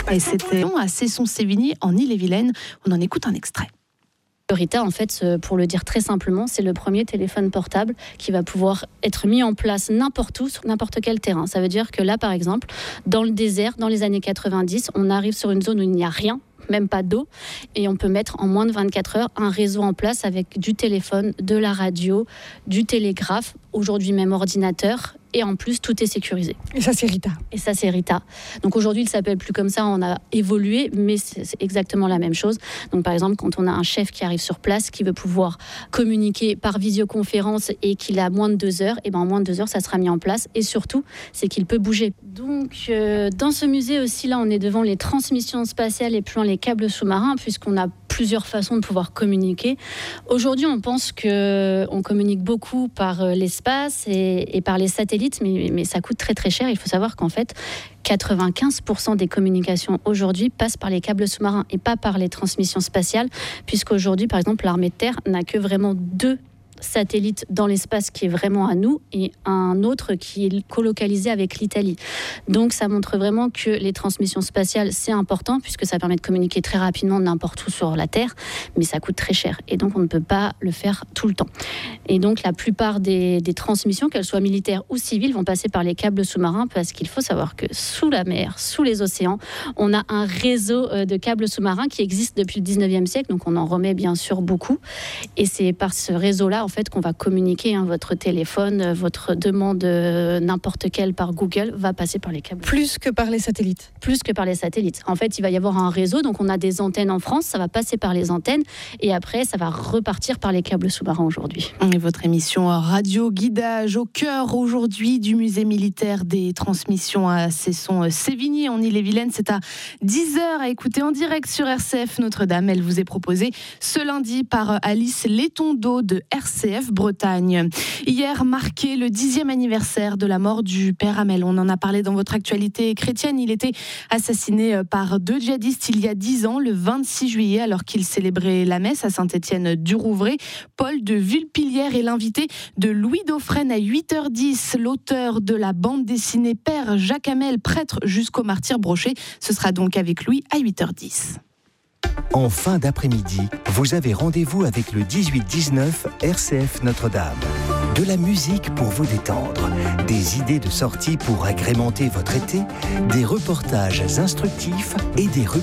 Et c'était à Cesson-Sévigné, en Ille-et-Vilaine. On en écoute un extrait. Rita, en fait, pour le dire très simplement, c'est le premier téléphone portable qui va pouvoir être mis en place n'importe où, sur n'importe quel terrain. Ça veut dire que là, par exemple, dans le désert, dans les années 90, on arrive sur une zone où il n'y a rien, même pas d'eau, et on peut mettre en moins de 24 heures un réseau en place avec du téléphone, de la radio, du télégraphe, aujourd'hui même ordinateur, et en plus tout est sécurisé. Et ça c'est Rita. Donc aujourd'hui il s'appelle plus comme ça, on a évolué, mais c'est exactement la même chose. Donc par exemple quand on a un chef qui arrive sur place, qui veut pouvoir communiquer par visioconférence et qu'il a moins de 2 heures, et ben en moins de 2 heures ça sera mis en place, et surtout c'est qu'il peut bouger. Donc dans ce musée aussi, là on est devant les transmissions spatiales et plus loin les câbles sous-marins, puisqu'on a plusieurs façons de pouvoir communiquer. Aujourd'hui, on pense qu'on communique beaucoup par l'espace et par les satellites, mais ça coûte très très cher. Il faut savoir qu'en fait, 95% des communications aujourd'hui passent par les câbles sous-marins et pas par les transmissions spatiales, puisqu'aujourd'hui, par exemple, l'armée de terre n'a que vraiment 2 satellites dans l'espace qui est vraiment à nous et un autre qui est colocalisé avec l'Italie. Donc ça montre vraiment que les transmissions spatiales c'est important puisque ça permet de communiquer très rapidement n'importe où sur la Terre, mais ça coûte très cher et donc on ne peut pas le faire tout le temps. Et donc la plupart des transmissions, qu'elles soient militaires ou civiles, vont passer par les câbles sous-marins parce qu'il faut savoir que sous la mer, sous les océans, on a un réseau de câbles sous-marins qui existe depuis le 19e siècle, donc on en remet bien sûr beaucoup et c'est par ce réseau-là en fait qu'on va communiquer, votre téléphone, votre demande n'importe quelle par Google va passer par les câbles. Plus que par les satellites. Plus que par les satellites. En fait, il va y avoir un réseau, donc on a des antennes en France, ça va passer par les antennes et après ça va repartir par les câbles sous-marins aujourd'hui. Et votre émission Radio Guidage au cœur aujourd'hui du musée militaire des transmissions à Cesson-Sévigné en Ille-et-Vilaine, c'est à 10h à écouter en direct sur RCF Notre-Dame. Elle vous est proposée ce lundi par Alice Letondeau de RCF Bretagne. Hier marquait le 10e anniversaire de la mort du père Hamel. On en a parlé dans votre actualité chrétienne. Il était assassiné par 2 djihadistes il y a 10 ans, le 26 juillet, alors qu'il célébrait la messe à Saint-Étienne-du-Rouvray. Paul de Villepillière est l'invité de Louis Dauphren à 8h10, l'auteur de la bande dessinée Père Jacques Hamel, prêtre jusqu'au martyre broché. Ce sera donc avec lui à 8h10. En fin d'après-midi, vous avez rendez-vous avec le 18-19 RCF Notre-Dame. De la musique pour vous détendre, des idées de sortie pour agrémenter votre été, des reportages instructifs et des rubriques